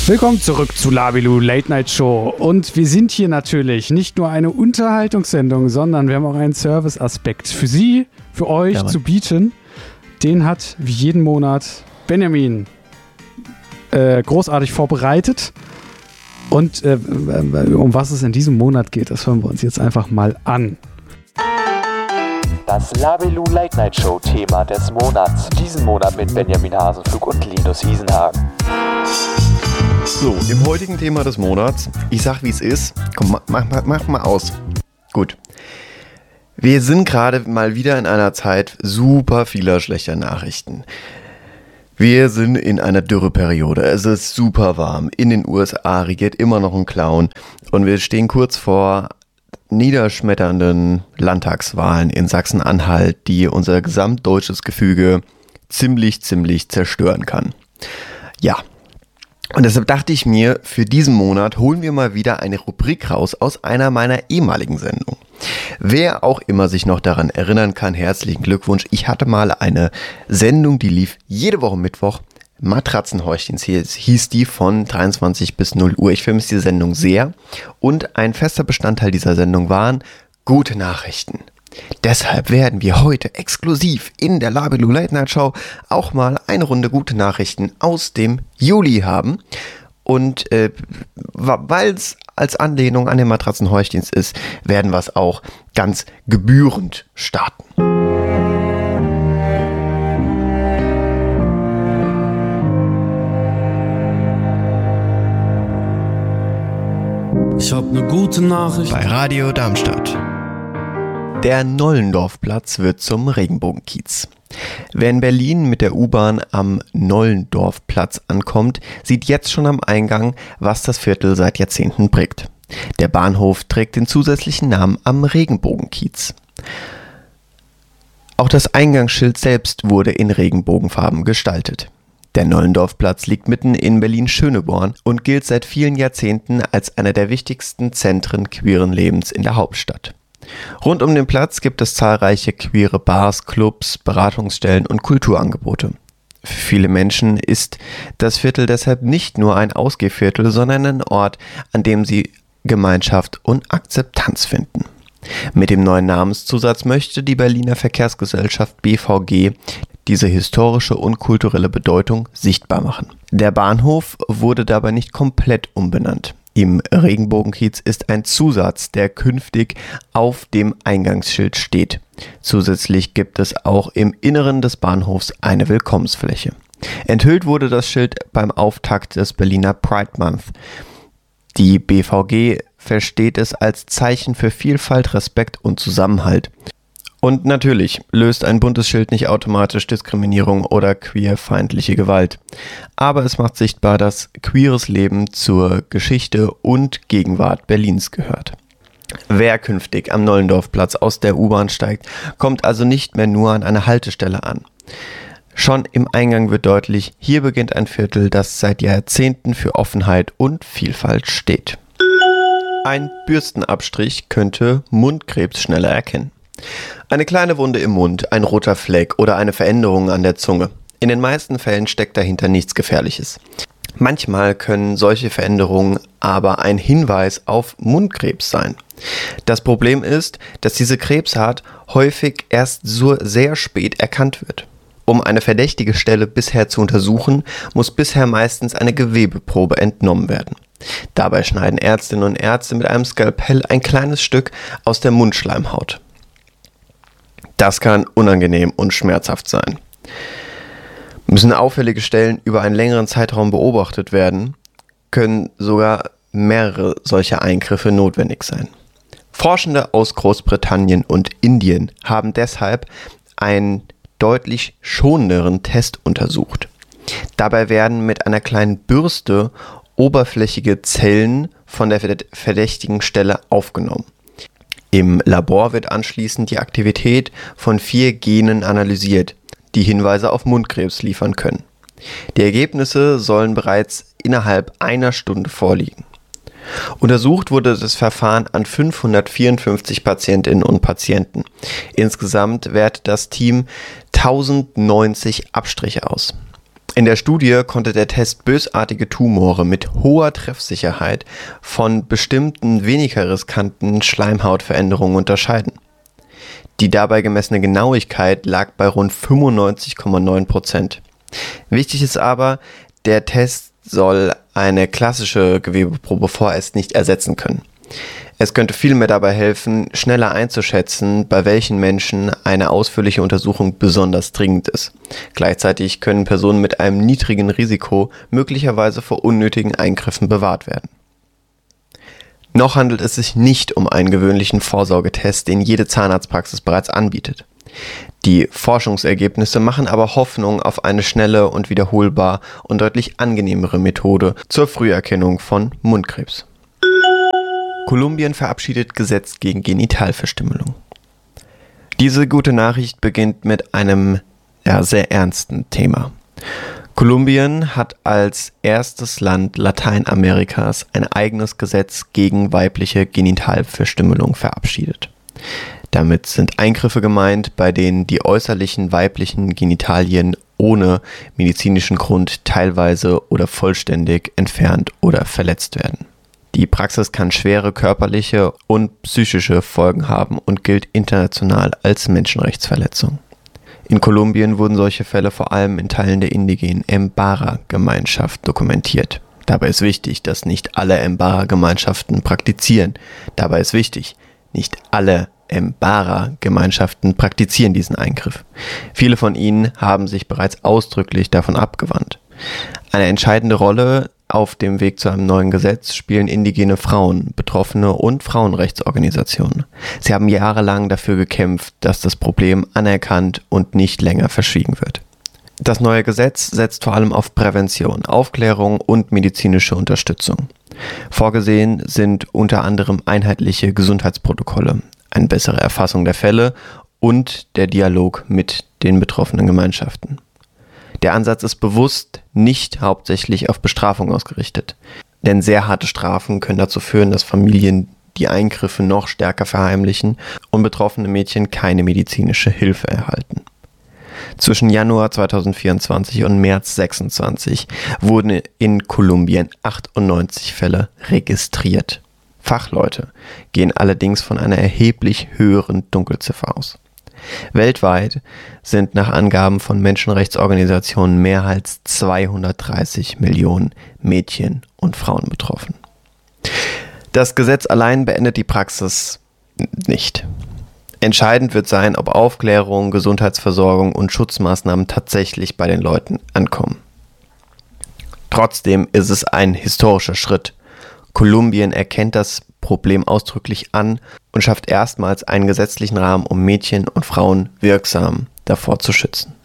Willkommen zurück zu Labilu Late Night Show. Und wir sind hier natürlich nicht nur eine Unterhaltungssendung, sondern wir haben auch einen Service-Aspekt für Sie, für euch zu bieten. Den hat wie jeden Monat Benjamin großartig vorbereitet. Und um was es in diesem Monat geht, das hören wir uns jetzt einfach mal an. Das Labilu Late Night Show Thema des Monats. Diesen Monat mit Benjamin Hasenflug und Linus Hiesenhagen. So, im heutigen Thema des Monats, ich sag wie es ist, komm, mach mal aus. Gut. Wir sind gerade mal wieder in einer Zeit super vieler schlechter Nachrichten. Wir sind in einer Dürreperiode, es ist super warm, in den USA regiert immer noch ein Clown und wir stehen kurz vor niederschmetternden Landtagswahlen in Sachsen-Anhalt, die unser gesamtdeutsches Gefüge ziemlich zerstören kann. Ja. Und deshalb dachte ich mir, für diesen Monat holen wir mal wieder eine Rubrik raus aus einer meiner ehemaligen Sendungen. Wer auch immer sich noch daran erinnern kann, herzlichen Glückwunsch. Ich hatte mal eine Sendung, die lief jede Woche Mittwoch. Matratzenhäuschen hieß die, von 23 bis 0 Uhr. Ich vermisse die Sendung sehr. Und ein fester Bestandteil dieser Sendung waren gute Nachrichten. Deshalb werden wir heute exklusiv in der Labilu Late Night Show auch mal eine Runde gute Nachrichten aus dem Juli haben. Und weil es als Anlehnung an den Matratzenhäuschens ist, werden wir es auch ganz gebührend starten. Ich hab ne gute Nachricht bei Radio Darmstadt. Der Nollendorfplatz wird zum Regenbogenkiez. Wer in Berlin mit der U-Bahn am Nollendorfplatz ankommt, sieht jetzt schon am Eingang, was das Viertel seit Jahrzehnten prägt. Der Bahnhof trägt den zusätzlichen Namen am Regenbogenkiez. Auch das Eingangsschild selbst wurde in Regenbogenfarben gestaltet. Der Nollendorfplatz liegt mitten in Berlin-Schöneborn und gilt seit vielen Jahrzehnten als einer der wichtigsten Zentren queeren Lebens in der Hauptstadt. Rund um den Platz gibt es zahlreiche queere Bars, Clubs, Beratungsstellen und Kulturangebote. Für viele Menschen ist das Viertel deshalb nicht nur ein Ausgehviertel, sondern ein Ort, an dem sie Gemeinschaft und Akzeptanz finden. Mit dem neuen Namenszusatz möchte die Berliner Verkehrsgesellschaft BVG diese historische und kulturelle Bedeutung sichtbar machen. Der Bahnhof wurde dabei nicht komplett umbenannt. Im Regenbogenkiez ist ein Zusatz, der künftig auf dem Eingangsschild steht. Zusätzlich gibt es auch im Inneren des Bahnhofs eine Willkommensfläche. Enthüllt wurde das Schild beim Auftakt des Berliner Pride Month. Die BVG versteht es als Zeichen für Vielfalt, Respekt und Zusammenhalt. Und natürlich löst ein buntes Schild nicht automatisch Diskriminierung oder queerfeindliche Gewalt. Aber es macht sichtbar, dass queeres Leben zur Geschichte und Gegenwart Berlins gehört. Wer künftig am Nollendorfplatz aus der U-Bahn steigt, kommt also nicht mehr nur an einer Haltestelle an. Schon im Eingang wird deutlich, hier beginnt ein Viertel, das seit Jahrzehnten für Offenheit und Vielfalt steht. Ein Bürstenabstrich könnte Mundkrebs schneller erkennen. Eine kleine Wunde im Mund, ein roter Fleck oder eine Veränderung an der Zunge. In den meisten Fällen steckt dahinter nichts Gefährliches. Manchmal können solche Veränderungen aber ein Hinweis auf Mundkrebs sein. Das Problem ist, dass diese Krebsart häufig erst so sehr spät erkannt wird. Um eine verdächtige Stelle bisher zu untersuchen, muss bisher meistens eine Gewebeprobe entnommen werden. Dabei schneiden Ärztinnen und Ärzte mit einem Skalpell ein kleines Stück aus der Mundschleimhaut. Das kann unangenehm und schmerzhaft sein. Müssen auffällige Stellen über einen längeren Zeitraum beobachtet werden, können sogar mehrere solcher Eingriffe notwendig sein. Forschende aus Großbritannien und Indien haben deshalb einen deutlich schonenderen Test untersucht. Dabei werden mit einer kleinen Bürste oberflächige Zellen von der verdächtigen Stelle aufgenommen. Im Labor wird anschließend die Aktivität von 4 Genen analysiert, die Hinweise auf Mundkrebs liefern können. Die Ergebnisse sollen bereits innerhalb einer Stunde vorliegen. Untersucht wurde das Verfahren an 554 Patientinnen und Patienten. Insgesamt wertet das Team 1090 Abstriche aus. In der Studie konnte der Test bösartige Tumore mit hoher Treffsicherheit von bestimmten weniger riskanten Schleimhautveränderungen unterscheiden. Die dabei gemessene Genauigkeit lag bei rund 95,9%. Wichtig ist aber, der Test soll eine klassische Gewebeprobe vorerst nicht ersetzen können. Es könnte vielmehr dabei helfen, schneller einzuschätzen, bei welchen Menschen eine ausführliche Untersuchung besonders dringend ist. Gleichzeitig können Personen mit einem niedrigen Risiko möglicherweise vor unnötigen Eingriffen bewahrt werden. Noch handelt es sich nicht um einen gewöhnlichen Vorsorgetest, den jede Zahnarztpraxis bereits anbietet. Die Forschungsergebnisse machen aber Hoffnung auf eine schnelle und wiederholbar und deutlich angenehmere Methode zur Früherkennung von Mundkrebs. Kolumbien verabschiedet Gesetz gegen Genitalverstümmelung. Diese gute Nachricht beginnt mit einem sehr ernsten Thema. Kolumbien hat als erstes Land Lateinamerikas ein eigenes Gesetz gegen weibliche Genitalverstümmelung verabschiedet. Damit sind Eingriffe gemeint, bei denen die äußerlichen weiblichen Genitalien ohne medizinischen Grund teilweise oder vollständig entfernt oder verletzt werden. Die Praxis kann schwere körperliche und psychische Folgen haben und gilt international als Menschenrechtsverletzung. In Kolumbien wurden solche Fälle vor allem in Teilen der indigenen Mbara-Gemeinschaft dokumentiert. Dabei ist wichtig, dass nicht alle Mbara-Gemeinschaften praktizieren. Dabei ist wichtig, nicht alle Mbara-Gemeinschaften praktizieren diesen Eingriff. Viele von ihnen haben sich bereits ausdrücklich davon abgewandt. Eine entscheidende Rolle auf dem Weg zu einem neuen Gesetz spielen indigene Frauen, Betroffene und Frauenrechtsorganisationen. Sie haben jahrelang dafür gekämpft, dass das Problem anerkannt und nicht länger verschwiegen wird. Das neue Gesetz setzt vor allem auf Prävention, Aufklärung und medizinische Unterstützung. Vorgesehen sind unter anderem einheitliche Gesundheitsprotokolle, eine bessere Erfassung der Fälle und der Dialog mit den betroffenen Gemeinschaften. Der Ansatz ist bewusst nicht hauptsächlich auf Bestrafung ausgerichtet, denn sehr harte Strafen können dazu führen, dass Familien die Eingriffe noch stärker verheimlichen und betroffene Mädchen keine medizinische Hilfe erhalten. Zwischen Januar 2024 und März 2026 wurden in Kolumbien 98 Fälle registriert. Fachleute gehen allerdings von einer erheblich höheren Dunkelziffer aus. Weltweit sind nach Angaben von Menschenrechtsorganisationen mehr als 230 Millionen Mädchen und Frauen betroffen. Das Gesetz allein beendet die Praxis nicht. Entscheidend wird sein, ob Aufklärung, Gesundheitsversorgung und Schutzmaßnahmen tatsächlich bei den Leuten ankommen. Trotzdem ist es ein historischer Schritt. Kolumbien erkennt das Problem ausdrücklich an und schafft erstmals einen gesetzlichen Rahmen, um Mädchen und Frauen wirksam davor zu schützen.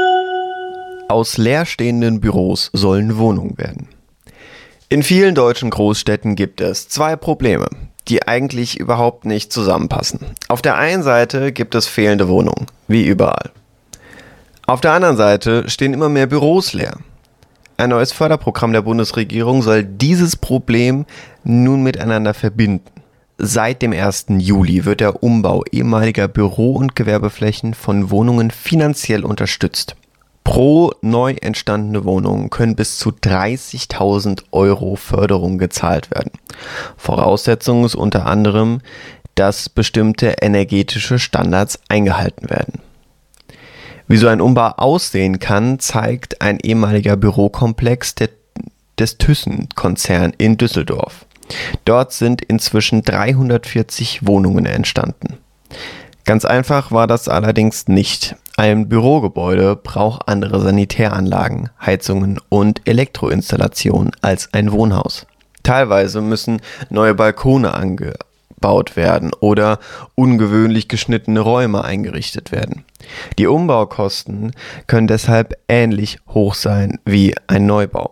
Aus leerstehenden Büros sollen Wohnungen werden. In vielen deutschen Großstädten gibt es zwei Probleme, die eigentlich überhaupt nicht zusammenpassen. Auf der einen Seite gibt es fehlende Wohnungen, wie überall. Auf der anderen Seite stehen immer mehr Büros leer. Ein neues Förderprogramm der Bundesregierung soll dieses Problem nun miteinander verbinden. Seit dem 1. Juli wird der Umbau ehemaliger Büro- und Gewerbeflächen von Wohnungen finanziell unterstützt. Pro neu entstandene Wohnung können bis zu 30.000 € Förderung gezahlt werden. Voraussetzung ist unter anderem, dass bestimmte energetische Standards eingehalten werden. Wie so ein Umbau aussehen kann, zeigt ein ehemaliger Bürokomplex des Thyssen-Konzern in Düsseldorf. Dort sind inzwischen 340 Wohnungen entstanden. Ganz einfach war das allerdings nicht. Ein Bürogebäude braucht andere Sanitäranlagen, Heizungen und Elektroinstallationen als ein Wohnhaus. Teilweise müssen neue Balkone angebaut werden oder ungewöhnlich geschnittene Räume eingerichtet werden. Die Umbaukosten können deshalb ähnlich hoch sein wie ein Neubau.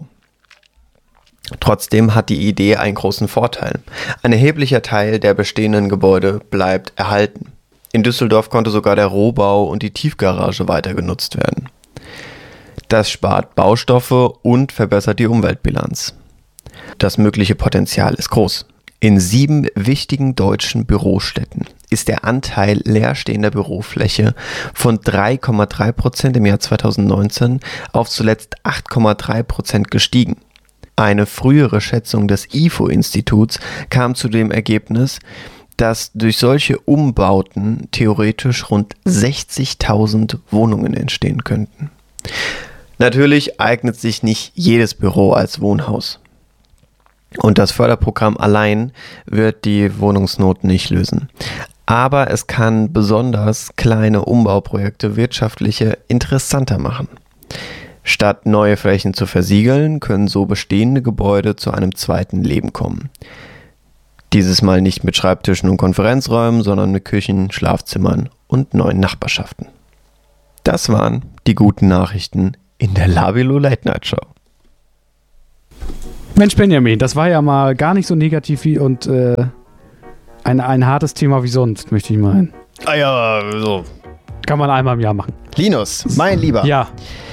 Trotzdem hat die Idee einen großen Vorteil. Ein erheblicher Teil der bestehenden Gebäude bleibt erhalten. In Düsseldorf konnte sogar der Rohbau und die Tiefgarage weiter genutzt werden. Das spart Baustoffe und verbessert die Umweltbilanz. Das mögliche Potenzial ist groß. In 7 wichtigen deutschen Bürostädten ist der Anteil leerstehender Bürofläche von 3,3% im Jahr 2019 auf zuletzt 8,3% gestiegen. Eine frühere Schätzung des IFO-Instituts kam zu dem Ergebnis, dass durch solche Umbauten theoretisch rund 60.000 Wohnungen entstehen könnten. Natürlich eignet sich nicht jedes Büro als Wohnhaus. Und das Förderprogramm allein wird die Wohnungsnot nicht lösen. Aber es kann besonders kleine Umbauprojekte wirtschaftliche interessanter machen. Statt neue Flächen zu versiegeln, können so bestehende Gebäude zu einem zweiten Leben kommen. Dieses Mal nicht mit Schreibtischen und Konferenzräumen, sondern mit Küchen, Schlafzimmern und neuen Nachbarschaften. Das waren die guten Nachrichten in der Labilo Late Night Show. Mensch, Benjamin, das war ja mal gar nicht so negativ und ein hartes Thema wie sonst, möchte ich meinen. Ah ja, so. Kann man einmal im Jahr machen. Linus, mein Lieber. Ja.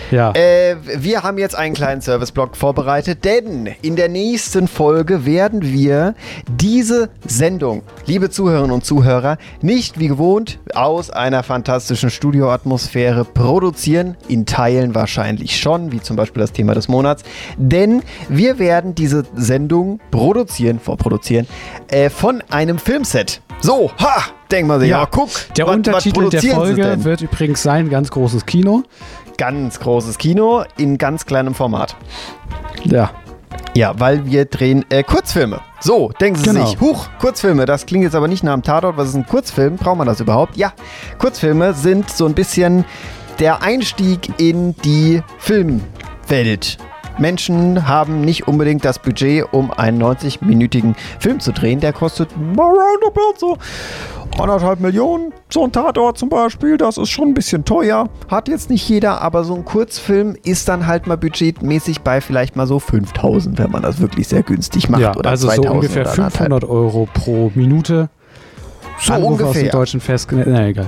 Wir haben jetzt einen kleinen Serviceblock vorbereitet, denn in der nächsten Folge werden wir diese Sendung, liebe Zuhörerinnen und Zuhörer, nicht wie gewohnt aus einer fantastischen Studioatmosphäre produzieren, in Teilen wahrscheinlich schon, wie zum Beispiel das Thema des Monats, denn wir werden diese Sendung vorproduzieren, von einem Filmset. So, denkt man sich, ja, guck. Der Untertitel der Folge wird übrigens sein, ganz großes Kino. Ganz großes Kino in ganz kleinem Format. Ja. Ja, weil wir drehen Kurzfilme. So, denken Sie sich, Kurzfilme, das klingt jetzt aber nicht nach einem Tatort. Was ist ein Kurzfilm? Braucht man das überhaupt? Ja, Kurzfilme sind so ein bisschen der Einstieg in die Filmwelt. Menschen haben nicht unbedingt das Budget, um einen 90-minütigen Film zu drehen. Der kostet roundabout so 1,5 Millionen. So ein Tatort zum Beispiel, das ist schon ein bisschen teuer. Hat jetzt nicht jeder, aber so ein Kurzfilm ist dann halt mal budgetmäßig bei vielleicht mal so 5.000, wenn man das wirklich sehr günstig macht. Ja, oder also 2.000 so ungefähr 500 € pro Minute. So Anruf ungefähr. Aus dem deutschen na egal.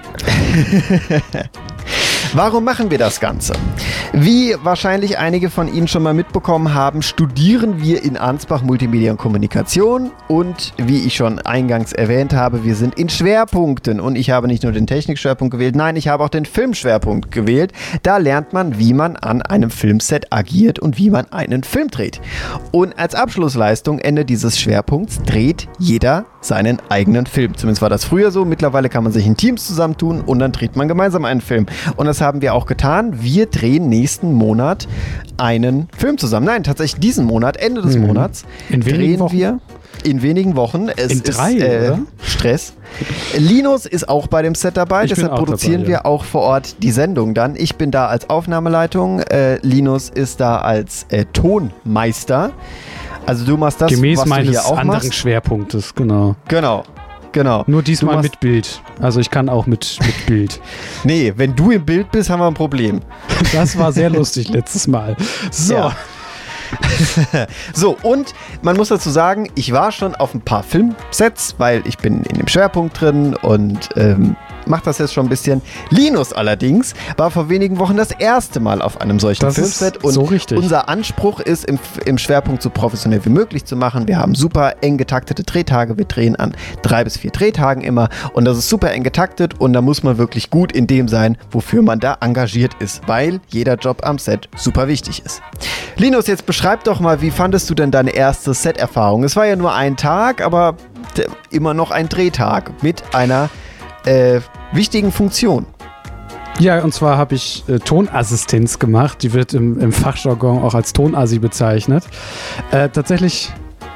Warum machen wir das Ganze? Wie wahrscheinlich einige von Ihnen schon mal mitbekommen haben, studieren wir in Ansbach Multimedia und Kommunikation und wie ich schon eingangs erwähnt habe, wir sind in Schwerpunkten und ich habe nicht nur den Technikschwerpunkt gewählt, nein, ich habe auch den Filmschwerpunkt gewählt. Da lernt man, wie man an einem Filmset agiert und wie man einen Film dreht. Und als Abschlussleistung, Ende dieses Schwerpunkts, dreht jeder seinen eigenen Film. Zumindest war das früher so. Mittlerweile kann man sich in Teams zusammentun und dann dreht man gemeinsam einen Film. Und das haben wir auch getan. Wir drehen nächsten Monat einen Film zusammen. Nein, tatsächlich diesen Monat, Ende des Monats, drehen wir in wenigen Wochen. Es in 3, ist oder? Stress. Linus ist auch bei dem Set dabei, deshalb produzieren wir auch vor Ort die Sendung dann. Ich bin da als Aufnahmeleitung, Linus ist da als Tonmeister. Also du machst das, gemäß was du hier auch anderen machst. Schwerpunktes, genau. Genau. Nur diesmal mit Bild. Also ich kann auch mit Bild. Nee, wenn du im Bild bist, haben wir ein Problem. Das war sehr lustig letztes Mal. So. Ja. So, und man muss dazu sagen, ich war schon auf ein paar Filmsets, weil ich bin in dem Schwerpunkt drin und macht das jetzt schon ein bisschen. Linus allerdings war vor wenigen Wochen das erste Mal auf einem solchen Filmset und so richtig. Unser Anspruch ist, im Schwerpunkt so professionell wie möglich zu machen. Wir haben super eng getaktete Drehtage. Wir drehen an 3 bis 4 Drehtagen immer und das ist super eng getaktet und da muss man wirklich gut in dem sein, wofür man da engagiert ist, weil jeder Job am Set super wichtig ist. Linus, jetzt beschreib doch mal, wie fandest du denn deine erste Set-Erfahrung? Es war ja nur ein Tag, aber immer noch ein Drehtag mit einer wichtigen Funktion. Ja, und zwar habe ich Tonassistenz gemacht. Die wird im Fachjargon auch als Tonassi bezeichnet. Tatsächlich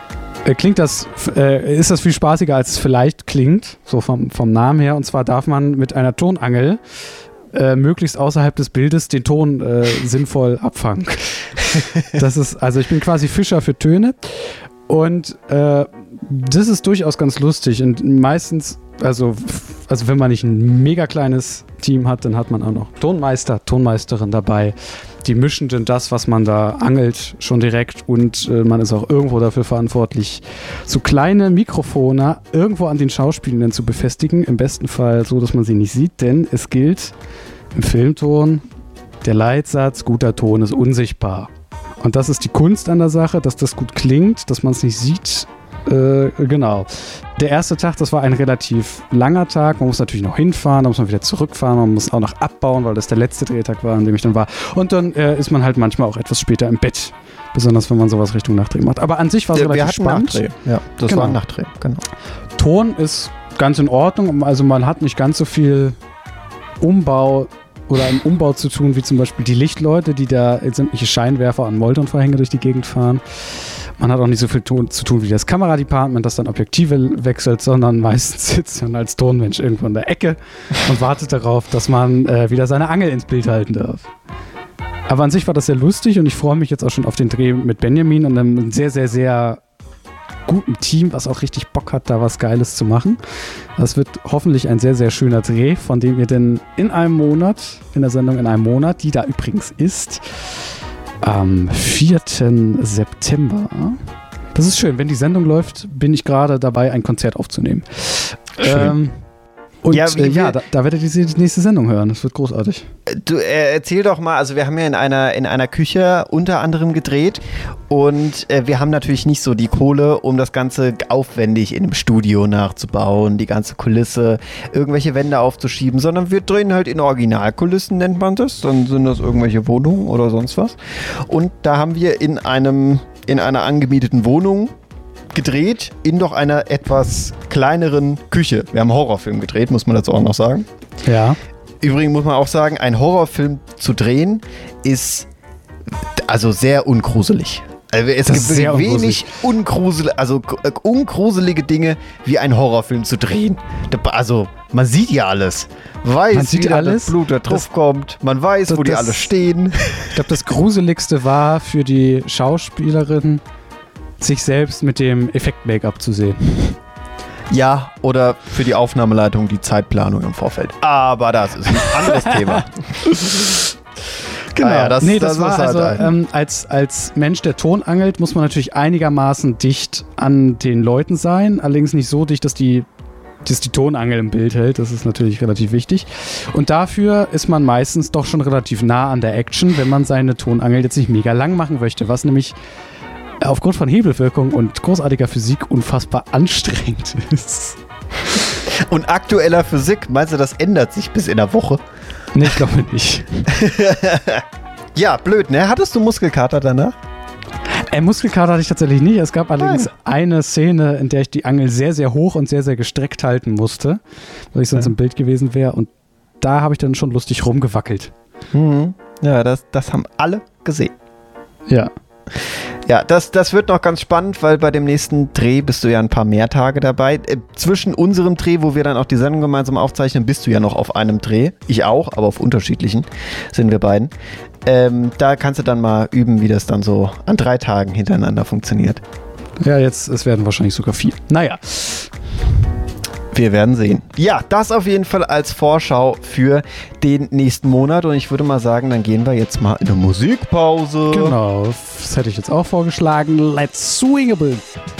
ist das viel spaßiger, als es vielleicht klingt, so vom Namen her. Und zwar darf man mit einer Tonangel möglichst außerhalb des Bildes den Ton sinnvoll abfangen. Das ist, also ich bin quasi Fischer für Töne. Und das ist durchaus ganz lustig. Und meistens, also wenn man nicht ein mega kleines Team hat, dann hat man auch noch Tonmeister, Tonmeisterin dabei. Die mischen dann das, was man da angelt, schon direkt und man ist auch irgendwo dafür verantwortlich, so kleine Mikrofone irgendwo an den Schauspielenden zu befestigen. Im besten Fall so, dass man sie nicht sieht, denn es gilt im Filmton, der Leitsatz, guter Ton ist unsichtbar. Und das ist die Kunst an der Sache, dass das gut klingt, dass man es nicht sieht, Genau. Der erste Tag, das war ein relativ langer Tag. Man muss natürlich noch hinfahren, dann muss man wieder zurückfahren, man muss auch noch abbauen, weil das der letzte Drehtag war, an dem ich dann war. Und dann ist man halt manchmal auch etwas später im Bett. Besonders, wenn man sowas Richtung Nachdreh macht. Aber an sich war es relativ spannend. Nachdreh. Ja, das war ein Nachdreh, genau. Ton ist ganz in Ordnung. Also man hat nicht ganz so viel Umbau oder im Umbau zu tun, wie zum Beispiel die Lichtleute, die da sämtliche Scheinwerfer und Moltonvorhänge durch die Gegend fahren. Man hat auch nicht so viel zu tun wie das Kameradepartment, das dann Objektive wechselt, sondern meistens sitzt man als Tonmensch irgendwo in der Ecke und wartet darauf, dass man wieder seine Angel ins Bild halten darf. Aber an sich war das sehr lustig und ich freue mich jetzt auch schon auf den Dreh mit Benjamin und einem sehr, sehr, sehr guten Team, was auch richtig Bock hat, da was Geiles zu machen. Das wird hoffentlich ein sehr, sehr schöner Dreh, von dem ihr denn in der Sendung in einem Monat, die da übrigens ist, am 4. September. Das ist schön. Wenn die Sendung läuft, bin ich gerade dabei, ein Konzert aufzunehmen. Schön. Und da werdet ihr die nächste Sendung hören. Das wird großartig. Du erzähl doch mal, also wir haben ja in einer Küche unter anderem gedreht und wir haben natürlich nicht so die Kohle, um das Ganze aufwendig in einem Studio nachzubauen, die ganze Kulisse, irgendwelche Wände aufzuschieben, sondern wir drehen halt in Originalkulissen, nennt man das. Dann sind das irgendwelche Wohnungen oder sonst was. Und da haben wir in einer angemieteten Wohnung gedreht in doch einer etwas kleineren Küche. Wir haben einen Horrorfilm gedreht, muss man dazu auch noch sagen. Ja. Übrigens muss man auch sagen, einen Horrorfilm zu drehen ist also sehr ungruselig. Also es gibt wenig ungruselige Dinge wie ein Horrorfilm zu drehen. Also man sieht ja alles. Man sieht wie alles, das Blut da drauf kommt. Man weiß, wo die alle stehen. Ich glaube, das Gruseligste war für die Schauspielerin, sich selbst mit dem Effekt-Make-up zu sehen. Ja, oder für die Aufnahmeleitung die Zeitplanung im Vorfeld. Aber das ist ein anderes Thema. Genau. Das war halt also als Mensch, der Ton angelt, muss man natürlich einigermaßen dicht an den Leuten sein. Allerdings nicht so dicht, dass die Tonangel im Bild hält. Das ist natürlich relativ wichtig. Und dafür ist man meistens doch schon relativ nah an der Action, wenn man seine Tonangel jetzt nicht mega lang machen möchte, was nämlich aufgrund von Hebelwirkung und großartiger Physik unfassbar anstrengend ist. Und aktueller Physik, meinst du, das ändert sich bis in einer Woche? Nee, ich glaube nicht. Ja, blöd, ne? Hattest du Muskelkater danach? Muskelkater hatte ich tatsächlich nicht. Es gab allerdings eine Szene, in der ich die Angel sehr, sehr hoch und sehr, sehr gestreckt halten musste, weil ich sonst im Bild gewesen wäre. Und da habe ich dann schon lustig rumgewackelt. Mhm. Ja, das haben alle gesehen. Ja. Ja, das wird noch ganz spannend, weil bei dem nächsten Dreh bist du ja ein paar mehr Tage dabei. Zwischen unserem Dreh, wo wir dann auch die Sendung gemeinsam aufzeichnen, bist du ja noch auf einem Dreh. Ich auch, aber auf unterschiedlichen sind wir beiden. Da kannst du dann mal üben, wie das dann so an 3 Tagen hintereinander funktioniert. Ja, es werden wahrscheinlich sogar 4. Naja. Wir werden sehen. Ja, das auf jeden Fall als Vorschau für den nächsten Monat. Und ich würde mal sagen, dann gehen wir jetzt mal in eine Musikpause. Genau, das hätte ich jetzt auch vorgeschlagen. Let's swing a bit.